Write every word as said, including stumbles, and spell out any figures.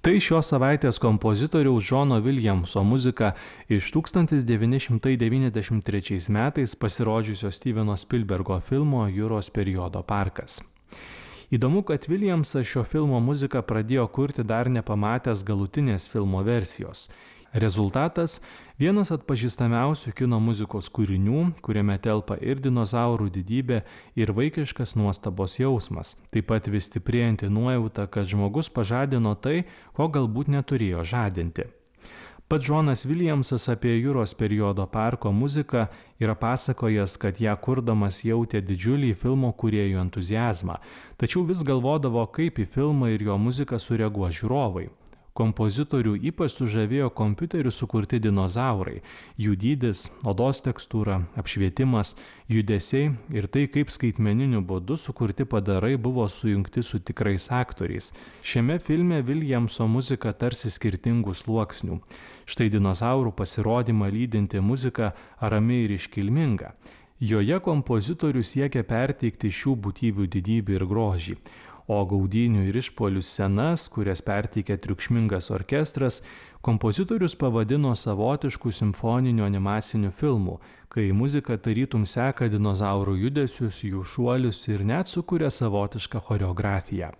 Tai šios savaitės kompozitoriaus Džono Viljamso muzika iš tūkstantis devyni šimtai devyniasdešimt trečiais metais pasirodžiusio Steveno Spielbergo filmo Jūros periodo parkas. Įdomu, kad Viljamsas šio filmo muziką pradėjo kurti dar nepamatęs galutinės filmo versijos. Rezultatas – vienas atpažįstamiausių kino muzikos kūrinių, kuriame telpa ir dinozaurų didybė, ir vaikiškas nuostabos jausmas, taip pat vis stiprėjanti nuojauta, kad žmogus pažadino tai, ko galbūt neturėjo žadinti. Pats Džonas Viljamsas apie Jūros periodo parko muziką yra pasakojęs, kad ją kurdamas jautė didžiulį filmo kūrėjų entuziazmą, tačiau vis galvodavo, kaip į filmą ir jo muziką sureaguos žiūrovai. Kompozitorių ypač sužavėjo kompiuteriu sukurti dinozaurai, jų dydis, odos tekstūra, apšvietimas, judesiai ir tai, kaip skaitmeniniu būdu sukurti padarai buvo sujungti su tikrais aktoriais. Šiame filme Viljamso muzika tarsi skirtingų sluoksnių. Štai dinozaurų pasirodymą lydinti muzika rami ir iškilminga. Joje kompozitorius siekia perteikti šių būtybių didybę ir grožį. O gaudynių ir išpuolių scenas, kurias perteikė triukšmingas orkestras, kompozitorius pavadino savotiškų simfoninių animacinių filmų, kai muzika tarytum seka dinozaurų judesius, jų šuolius ir net sukuria savotišką choreografiją.